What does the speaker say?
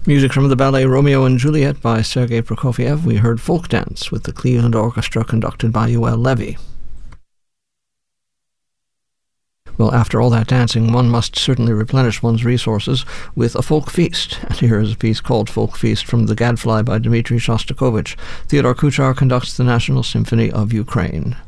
Music from the ballet Romeo and Juliet by Sergei Prokofiev. We heard Folk Dance with the Cleveland Orchestra conducted by Yoel Levy. Well, after all that dancing, one must certainly replenish one's resources with a folk feast. And here is a piece called Folk Feast from The Gadfly by Dmitri Shostakovich. Theodore Kuchar conducts the National Symphony of Ukraine.